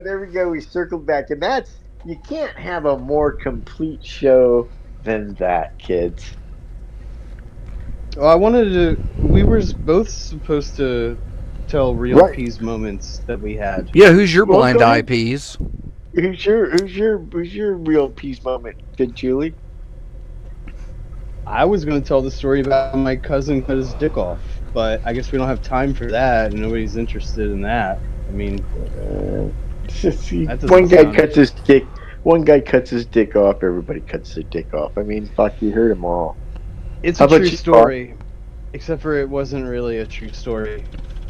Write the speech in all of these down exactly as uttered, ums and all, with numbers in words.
there we go. We circled back, and that's you can't have a more complete show than that, kids. Well, I wanted to. We were both supposed to tell real Right. peas moments that we had. Yeah, who's your Well, blind go eye ahead. peas? Who's your who's your who's your real peace moment, good Julie? I was going to tell the story about how my cousin cut his dick off, but I guess we don't have time for that, and nobody's interested in that. I mean, Uh, see, that doesn't one guy sound. cuts his dick. One guy cuts his dick off. Everybody cuts their dick off. I mean, fuck, you heard them all. It's How a about true you, Paul? story, except for it wasn't really a true story.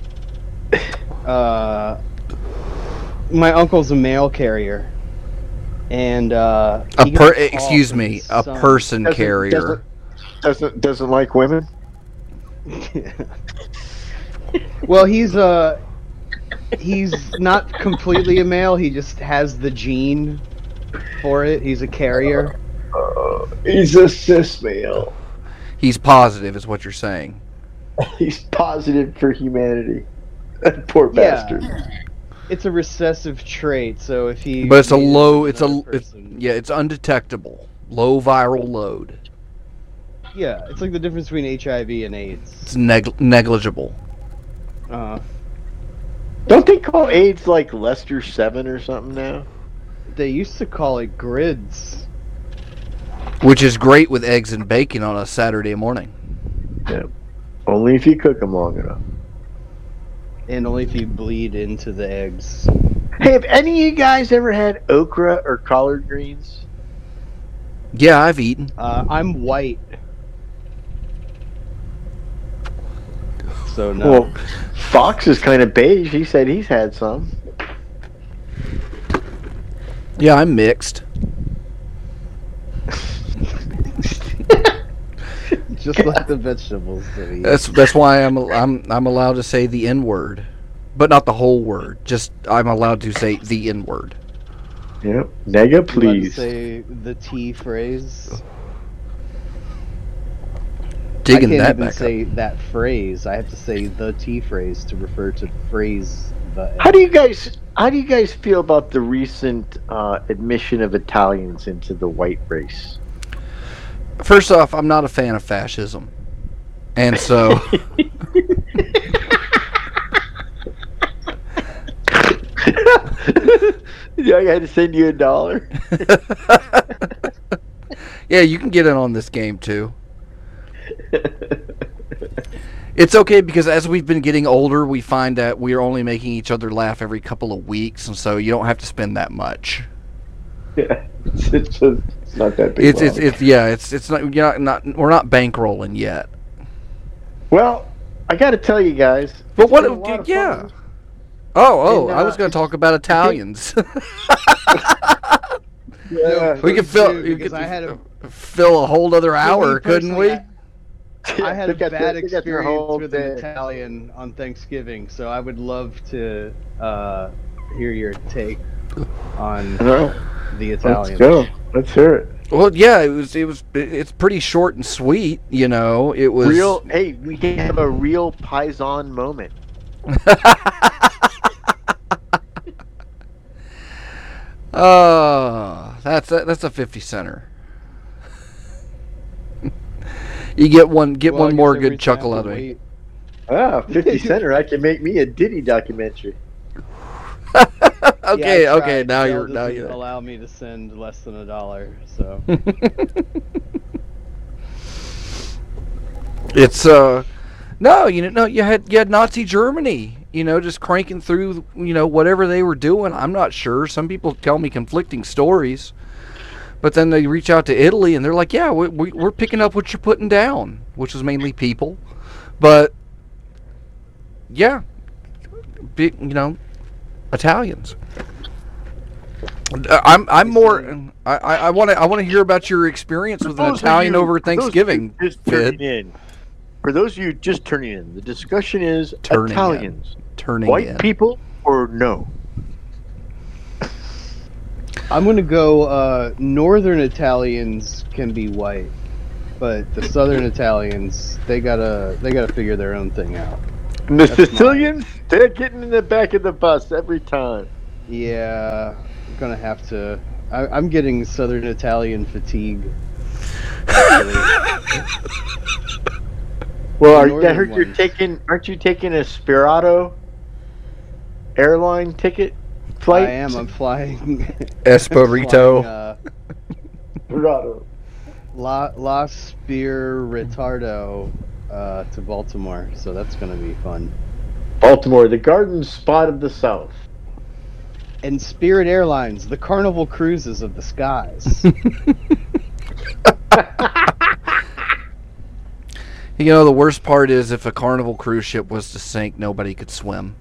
Uh, my uncle's a mail carrier, and uh, A he per got a call excuse from me, his a son. person Doesn't doesn't carrier. doesn't doesn't like women. Well, he's uh he's not completely a male. He just has the gene for it. He's a carrier. Uh, he's a cis male. He's positive, is what you're saying. He's positive for humanity. Poor bastard. Yeah, it's a recessive trait. So if he But it's a made it low. with It's a. another It's, person, yeah, it's undetectable. Low viral load. yeah, it's like the difference between H I V and It's AIDS. neg- negligible. Uh, Don't they call AIDS like Lester Seven or something now? they used to call it grids. Which is great with eggs and bacon on a Saturday morning. Yeah. Only if you cook them long enough. And only if you bleed into the eggs. Hey, have any of you guys ever had okra or collard greens? Yeah, I've eaten. Uh, I'm white. So no. Well, Fox is kind of beige. He said he's had some. Yeah, I'm mixed. Just like the vegetables that we eat. That's that's why I'm I'm I'm allowed to say the N word, but not the whole word. Just I'm allowed to say the N word. Yep. Nega, You allowed to please. say the T phrase. Digging I can't that even back say up. that phrase. I have to say the T phrase to refer to the phrase the. How do you guys? How do you guys feel about the recent uh, admission of Italians into the white race? First off, I'm not a fan of fascism, and so Yeah, I had to send you a dollar. yeah, you can get in on this game too. It's okay because as we've been getting older, we find that we are only making each other laugh every couple of weeks, and so you don't have to spend that much. Yeah, it's, it's, just, it's not that big. It's it's, it's yeah, it's it's not you're not, not we're not bankrolling yet. Well, I got to tell you guys. But it's what? been a lot of Yeah. fun. Oh, oh! And, I uh, was going to talk about Italians. Yeah. we could fill. We because could I had a fill a whole other hour, me couldn't we? personally, I had a They got bad their- they got their whole experience with an day. Italian on Thanksgiving, so I would love to uh, hear your take on All right, the let's Italians. go. Let's hear it. Well, yeah, it was. It was. It's pretty short and sweet. You know, it was Real. Hey, we can have a real Paisan moment. Oh, that's a, that's a fifty center. You get one. Get Well, I one guess more every good chuckle time out of we me. wait- Ah, fifty center. I can make me a Diddy documentary. Okay, Yeah, I okay. tried. Now Dell you're now doesn't you're. allow me to send less than a dollar, so It's uh, no, you know, no, you had you had Nazi Germany. You know, just cranking through. You know, whatever they were doing. I'm not sure. Some people tell me conflicting stories. But then they reach out to Italy and they're like, yeah, we, we, we're picking up what you're putting down, which is mainly people. But, yeah, big, you know, Italians. Uh, I'm I'm more. I I want to I want to hear about your experience with an those of Italian you- over for those of you Thanksgiving. Just Fid. turning in. For those of you just turning in, the discussion is Turning in. Italians, Turning white in. people or no. I'm gonna go. Uh, Northern Italians can be white, but the Southern Italians they gotta they gotta figure their own thing out. And the That's Sicilians, they're getting in the back of the bus every time. Yeah, I'm gonna have to. I, I'm getting Southern Italian fatigue. Well, The are, I northern heard you're ones. taking. Aren't you taking a Spirato airline ticket flight? I am. I'm flying. I'm Esperito. flying, uh, Spirato. La La Spiritardo uh, to Baltimore, so that's gonna be fun. Baltimore, the garden spot of the South. And Spirit Airlines, the Carnival Cruises of the skies. You know, the worst part is if a Carnival cruise ship was to sink, nobody could swim.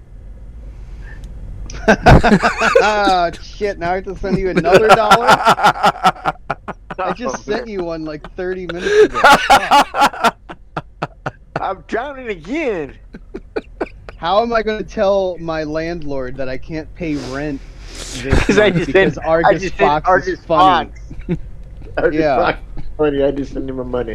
Oh, shit, now I have to send you another dollar? I just sent you one like thirty minutes ago. Fuck. I'm drowning again. How am I going to tell my landlord that I can't pay rent this Because I month just because said Argus I just said Fox Argus is funny? Fox. Argus Yeah. Fox is funny. I just sent him my money.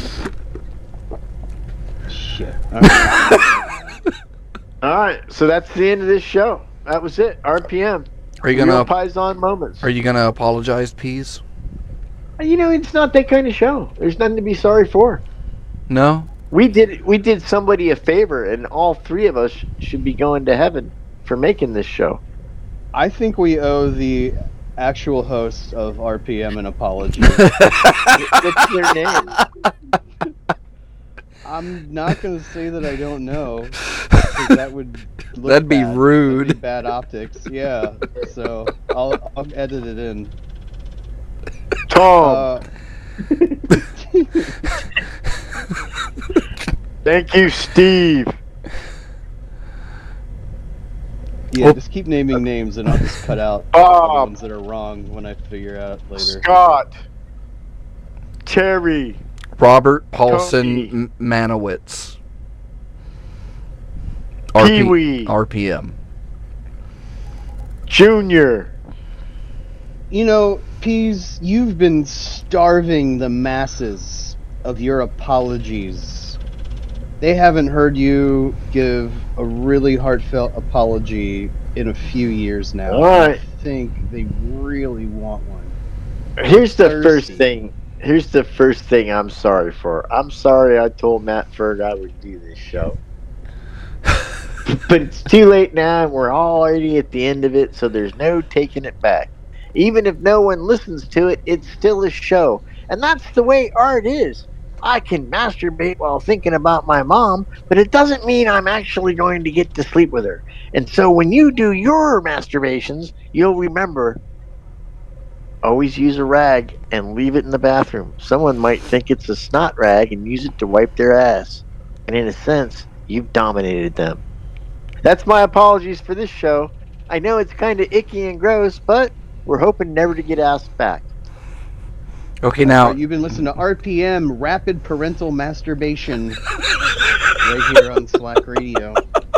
Shit. All right. All right, so that's the end of this show. That was it. R P M. Are you Real gonna Paisan moments. Are you gonna apologize, Peas? You know, it's not that kind of show. There's nothing to be sorry for. No. We did we did somebody a favor, and all three of us should be going to heaven for making this show. I think we owe the actual host of R P M an apology. What's their name? I'm not going to say that I don't know, because that would look That'd be bad. rude. That'd be bad optics. Yeah, so I'll, I'll edit it in. Tom. Uh, Thank you, Steve. yeah, Well- just keep naming names, and I'll just cut out Bob. the ones that are wrong when I figure out later. Scott. Terry. Robert Paulson Tony. M- Manowitz. Pee-wee. R P M. Junior. You know, Peas, you've been starving the masses of your apologies. They haven't heard you give a really heartfelt apology in a few years now. All right. I think they really want one. Here's the Thirsty. first thing. Here's the first thing I'm sorry for. I'm sorry I told Matt Ferg I would do this show. But it's too late now, and we're already at the end of it, so there's no taking it back. Even if no one listens to it, it's still a show. And that's the way art is. I can masturbate while thinking about my mom, but it doesn't mean I'm actually going to get to sleep with her. And so when you do your masturbations, you'll remember, always use a rag and leave it in the bathroom. Someone might think it's a snot rag and use it to wipe their ass. And in a sense, you've dominated them. That's my apologies for this show. I know it's kind of icky and gross, but we're hoping never to get asked back. Okay, now Uh, you've been listening to R P M, Rapid Parental Masturbation, right here on Slack Radio.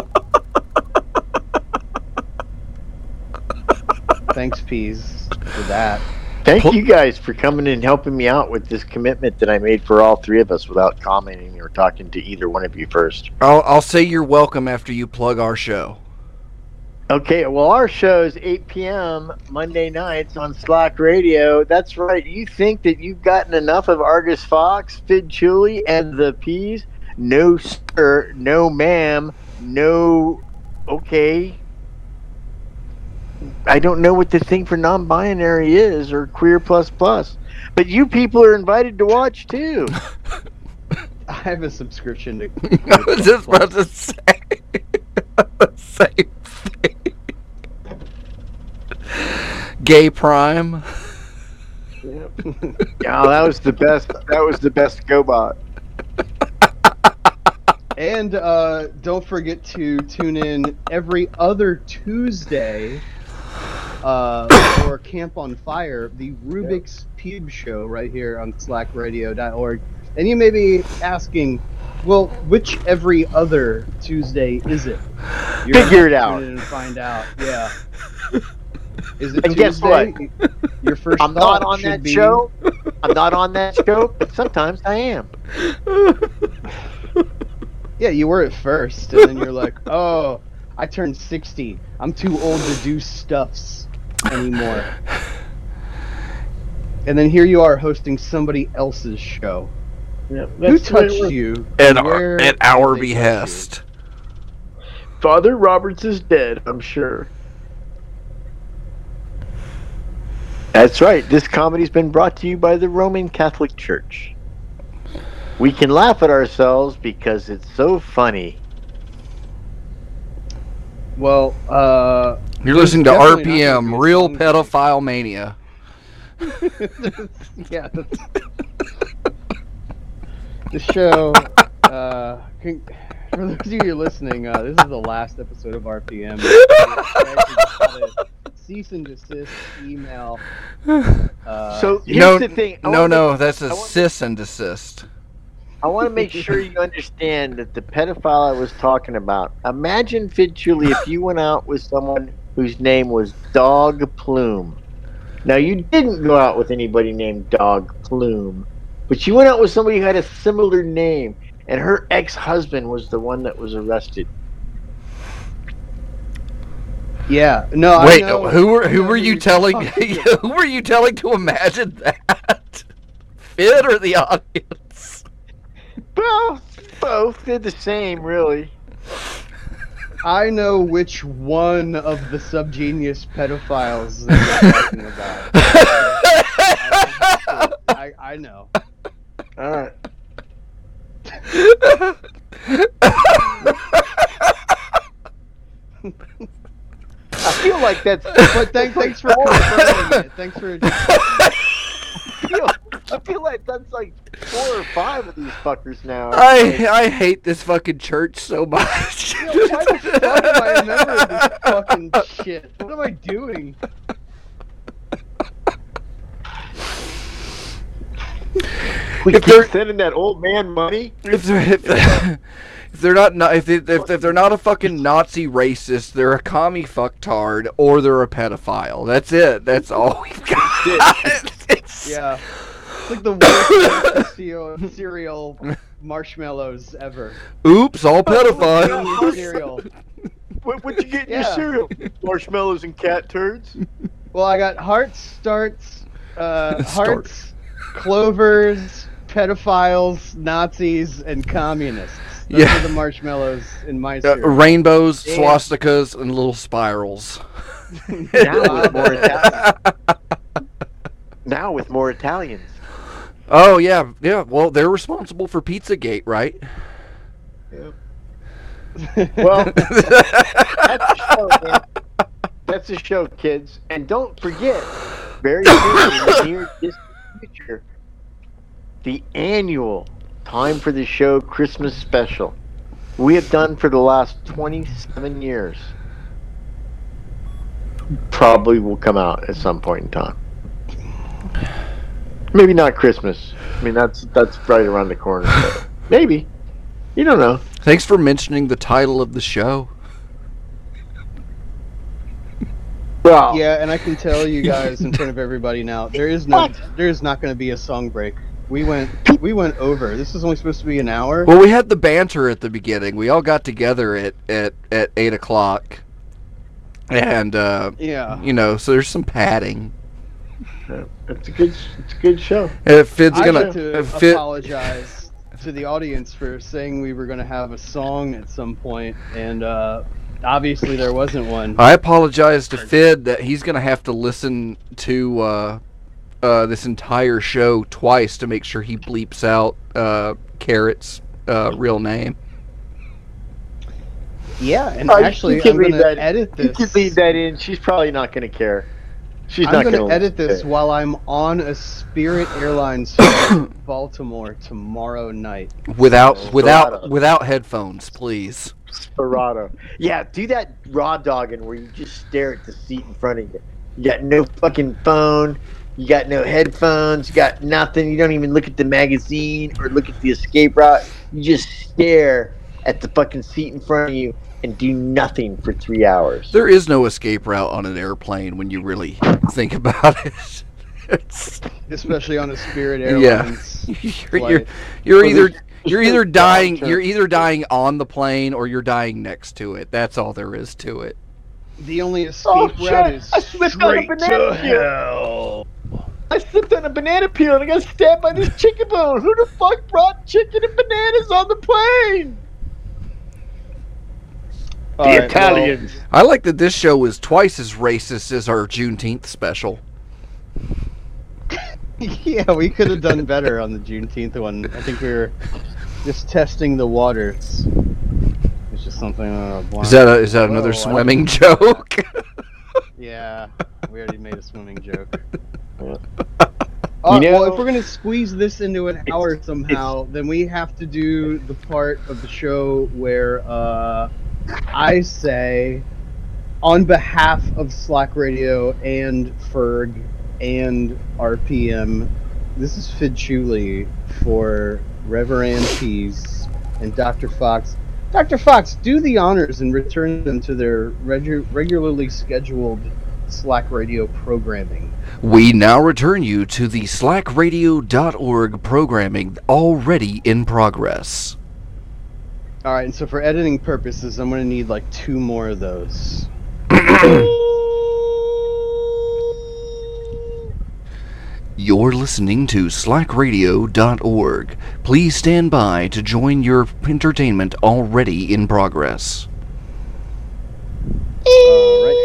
Thanks, Peas, for that. Thank you guys for coming and helping me out with this commitment that I made for all three of us without commenting or talking to either one of you first. I'll I'll say you're welcome after you plug our show. Okay, well, our show is eight p.m. Monday nights on Slack Radio. That's right. You think that you've gotten enough of Argus Fox, Fid Chuli, and the Peas? No, sir. No, ma'am. No. Okay. I don't know what the thing for non-binary is, or queer plus plus. But you people are invited to watch, too. I have a subscription to. I was just about to say the same thing. Gay Prime. Yeah, that was the best. That was the best GoBot. And uh, don't forget to tune in every other Tuesday uh, for Camp on Fire, the Rubik's Cube show right here on slack radio dot org. And you may be asking, well, which every other Tuesday is it? You're gonna Figure it have to out. tune in and find out. Yeah. Is it And guess Tuesday? Your first I'm thought not on should that be, show. I'm not on that show, but sometimes I am. Yeah, you were at first, and then you're like, oh, I turned sixty. I'm too old to do stuffs anymore. And then here you are hosting somebody else's show. Yeah, Who that's the way it touched works. you? At and our, where at did our they touch you? behest. Father Roberts is dead, I'm sure. That's right. This comedy's been brought to you by the Roman Catholic Church. We can laugh at ourselves because it's so funny. Well, uh, You're there's listening to definitely R not P gonna M, be a Real song Pedophile Mania. yeah. That's... the show. Uh, can... For those of you who are listening, uh, this is the last episode of R P M. Cease and desist email. Uh, So here's No, the thing. I no, wanna no, make- that's a I want- cis and desist. I want to make sure you understand that the pedophile I was talking about. Imagine, Fitchuli, if you went out with someone whose name was Dog Plume. Now, you didn't go out with anybody named Dog Plume, but you went out with somebody who had a similar name, and her ex-husband was the one that was arrested. yeah. No. Wait, I know, who were I who know were you you're telling? talking Who were you telling to imagine that? Fid or the audience? Well, both. They're the same, really. I know which one of the subgenius pedophiles that you're talking about. I, I, I know. All right. I feel like that's. But thank, thanks for confirming it. Thanks for. I feel, I feel like that's like four or five of these fuckers now. I I hate this fucking church so much. Yo, why the fuck am I a member of this fucking shit? What am I doing? we if keep they're- sending that old man money. if they're if, they're- if they're not na- if, they, if if they're not a fucking Nazi racist, they're a commie fucktard or they're a pedophile. That's it. That's all we've got. It's- Yeah. It's like the worst cereal, cereal marshmallows ever. Oops, all pedophile. Genius cereal. What would you get in Yeah. your cereal? Marshmallows and cat turds. Well, I got hearts, starts, uh, Start. hearts, clovers, pedophiles, Nazis, and communists. Those Yeah. are the marshmallows in my Uh, cereal. rainbows, Damn. swastikas, and little spirals. Now with more Italians. Now with more Italians. Oh yeah, yeah. Well, they're responsible for Pizzagate, right? Well, that's the show, man. That's the show, kids. And don't forget, very soon in the near distant future, the annual Time for the Show Christmas special we have done for the last twenty-seven years probably will come out at some point in time. Maybe not Christmas. I mean, that's that's right around the corner. But maybe. You don't know. Thanks for mentioning the title of the show. Well, Yeah, and I can tell you guys in front of everybody now, there is no, What? there is not going to be a song break. We went, we went over. This was only supposed to be an hour. Well, we had the banter at the beginning. We all got together at at, at eight o'clock, and uh, Yeah. you know, so there's some padding. it's a good it's a good show. If Fid's I gonna like to if Fid, apologize to the audience for saying we were going to have a song at some point, and uh, obviously there wasn't one. I apologize to Fid that he's gonna have to listen to uh, uh, this entire show twice to make sure he bleeps out uh, Carrot's uh, real name. Yeah, and Oh, you- actually, you can I'm leave going that- to edit You this. can leave that in. She's probably not going to care. She's I'm not going going to edit this while I'm on a Spirit Airlines flight to Baltimore tomorrow night. Without Oh, without Dorado. without headphones, please. Sperado. Yeah, do that raw dogging where you just stare at the seat in front of you. You got no fucking phone. You got no headphones. You got nothing. You don't even look at the magazine or look at the escape route. You just stare at the fucking seat in front of you and do nothing for three hours. There is no escape route on an airplane when you really think about it. It's, Especially on a Spirit yeah, Airlines you're, flight. you're, you're Well, either there's- you're either dying you're either dying on the plane or you're dying next to it. That's all there is to it. The only escape Oh, route shit. is I slipped on a straight banana to peel. hell. I slipped on a banana peel and I got stabbed by this chicken bone. Who the fuck brought chicken and bananas on the plane? All The right, Italians. I like that this show is twice as racist as our Juneteenth special. well, yeah, we could have done better on the Juneteenth one. I think we were just testing the waters. It's just something. Uh, Is that a, is that another Whoa, I swimming didn't- joke? Yeah, we already made a swimming joke. Yeah. Uh, You know- well, if we're gonna squeeze this into an hour somehow, then we have to do the part of the show where uh, I say, on behalf of Slack Radio and Ferg and R P M, this is Fid Chuli for Reverend Pease and Doctor Fox. Doctor Fox, do the honors and return them to their regu- regularly scheduled Slack Radio programming. We now return you to the slack radio dot org programming already in progress. All right, and so for editing purposes, I'm going to need like two more of those. You're listening to slack radio dot org. Please stand by to join your entertainment already in progress. All right.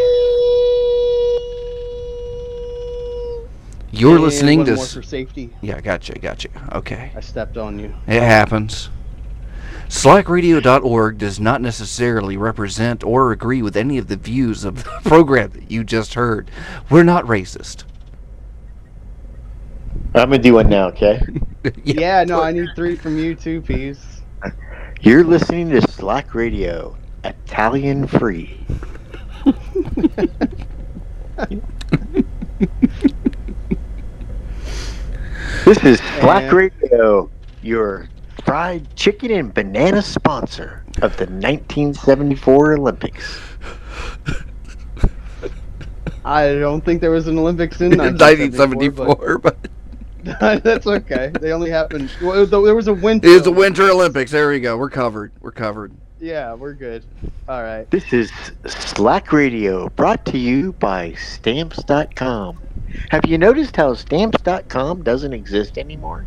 You're And listening one to... more s- for safety. Yeah, gotcha, gotcha. Okay. I stepped on you. It happens. slack radio dot org does not necessarily represent or agree with any of the views of the program that you just heard. We're not racist. I'm gonna do one now, okay? Yeah, no, I need three from you too, Pease. You're listening to Slack Radio, Italian free. This is Slack And- Radio, your fried chicken and banana sponsor of the nineteen seventy-four Olympics. I don't think there was an Olympics in nineteen nineteen seventy-four, seventy-four, but but that's okay. They only happened. Well, there was a winter. it was the Winter Olympics. There we go. We're covered. We're covered. Yeah, we're good. All right. This is Slack Radio, brought to you by Stamps dot com. Have you noticed how Stamps dot com doesn't exist anymore?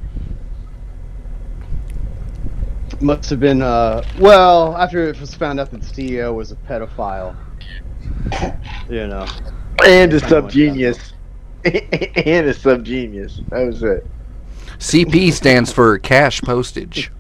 Must have been. Uh, well, after it was found out that the C E O was a pedophile. You know. And a Kinda sub like genius. And a sub genius. That was it. C P stands for cash postage.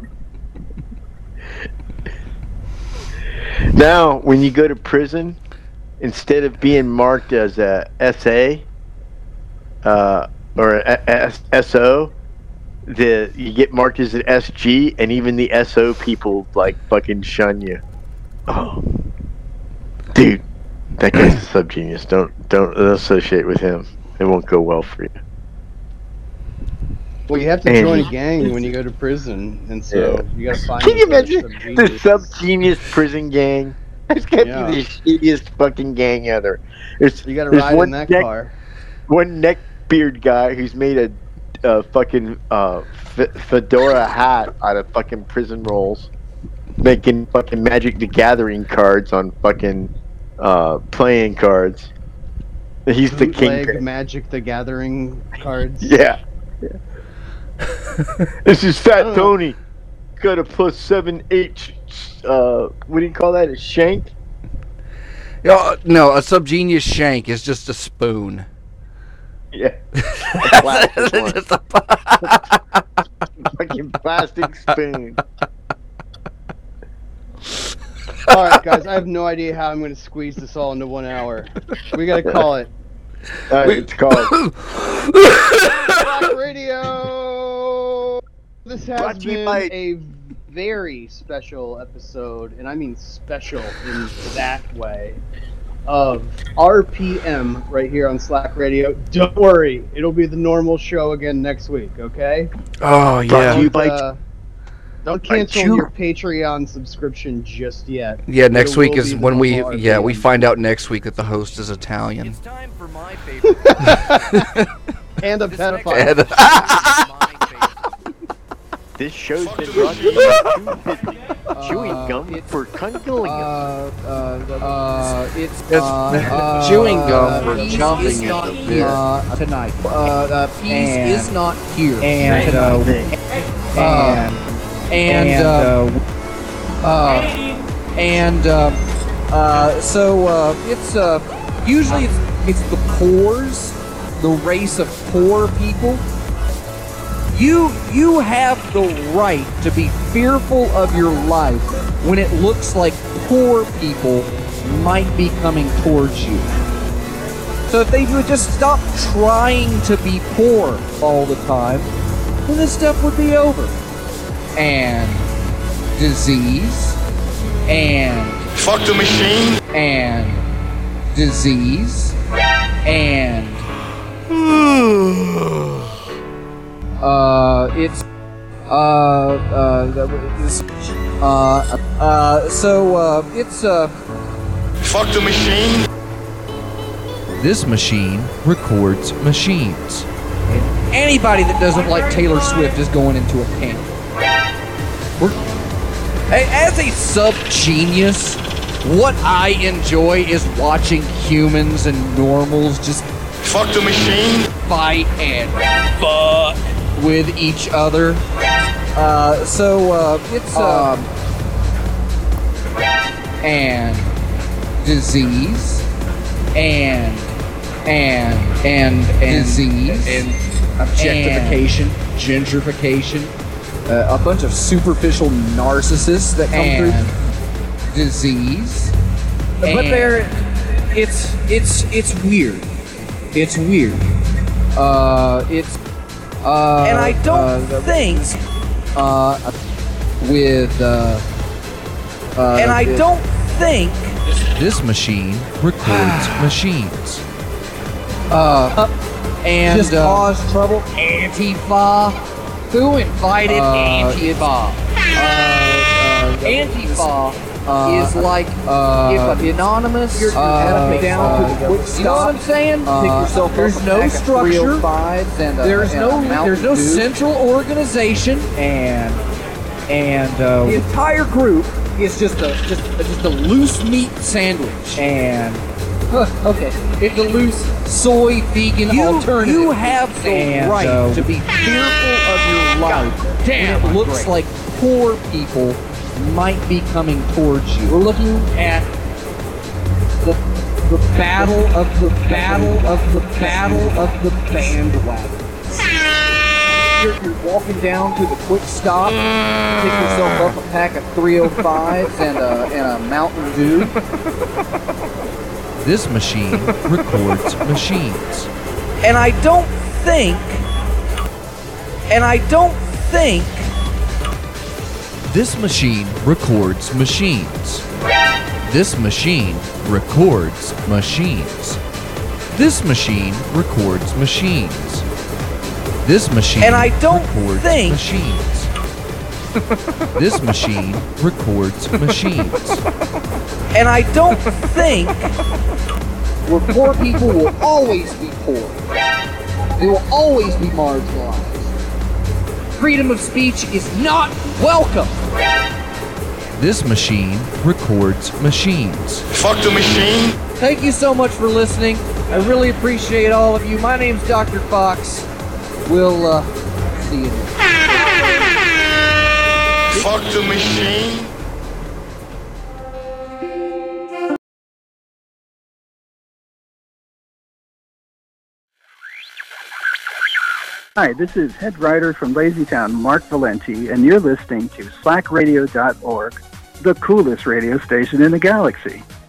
Now, when you go to prison, instead of being marked as a S A uh, or a S- SO, the you get marked as an S G, and even the S O people like fucking shun you. Oh, dude, that guy's a sub genius. Don't don't associate with him. It won't go well for you. Well, you have to And- join a gang when you go to prison, and so Yeah. you gotta find. Can you those other imagine the sub-geniuses. sub genius prison gang? It's got to Yeah. be the shittiest fucking gang ever. There's, You gotta there's ride one in that neck, car. one neck beard guy who's made a, a fucking uh, f- fedora hat out of fucking prison rolls, making fucking Magic the Gathering cards on fucking uh, playing cards. He's the Bootleg kingpin. Magic the Gathering cards. Yeah. This is I Fat don't know. Tony. Got a plus seven H. Uh, what do you call that? A shank? No, no, a subgenius shank is just a spoon. Yeah. A plastic one. Just a- Fucking plastic spoon. All right, guys. I have no idea how I'm going to squeeze this all into one hour. We got to call it. Uh, it's called. Rock Radio. This has Brought to you been by- a very special episode, and I mean special in that way, of R P M right here on Slack Radio. Don't worry, it'll be the normal show again next week. Okay? Oh Brought to yeah, you Don't, by- uh, don't by cancel Chew- your Patreon subscription just yet. yeah. Next It week will is be the when we normal yeah R P we M. find out next week that the host is Italian. It's time for my favorite. And a This next pedophile. And- episode is my favorite. This show's been brought to you by Uh, chewing gum it's- for cunnilingus. Uh, uh, uh, it's It's uh, uh, chewing gum for Peace jumping is in not the here bed. uh, tonight. Uh, uh, Peace And- is not here and, tonight. uh, Uh, and, and uh, uh, and uh, uh, so uh, it's uh, usually it's, it's the poors, the race of poor people. You you have the right to be fearful of your life when it looks like poor people might be coming towards you. So if they would just stop trying to be poor all the time, then this stuff would be over. And disease, and Fuck the machine. and disease, and uh, it's uh uh this uh uh so uh it's uh Fuck the machine. This machine records machines. anybody that doesn't like Taylor Swift is going into a camp. We're, A- as a sub-genius, what I enjoy is watching humans and normals just Fuck the machine. fight and fuck with each other. Uh, so uh, it's um, and disease and and and and disease and objectification, gentrification, uh, a bunch of superficial narcissists that come through. Disease, but they're it's it's it's weird. It's weird. Uh, it's uh, and I don't uh, think uh with uh, uh and I don't think This machine records machines. uh and Just uh, cause trouble. Antifa. Who invited Uh, Antifa? Uh, uh, Antifa uh, is like uh, if anonymous you're uh, having down uh, to the quick you you know what I'm saying? Uh, Pick yourself there's up a no pack of structure. three oh fives and a, There's and no a Mountain there's no Dew. central organization, and and uh, The entire group is just a just a, just a loose meat sandwich. and Okay, it's a loose soy vegan You- alternative. you have the And, right uh, to be fearful of your life. damn, when it looks great. like poor people might be coming towards you. We're looking at the the battle of the battle of the battle of the bandwagon. You're, you're walking down to the quick stop, pick yourself up a pack of three oh fives and a and a Mountain Dew. This machine records machines. And I don't think, and I don't think, This machine records machines. This machine records machines. This machine records machines. This machine And I don't records think- machines. This machine records machines. and I don't think where poor people will always be poor. They will always be marginalized. Freedom of speech is not welcome. This machine records machines. Fuck the machine. Thank you so much for listening. I really appreciate all of you. My name's Doctor Fox. We'll uh, see you next time. Fuck the machine. Hi, this is head writer from Lazytown, Mark Valenti, and you're listening to slack radio dot org, the coolest radio station in the galaxy.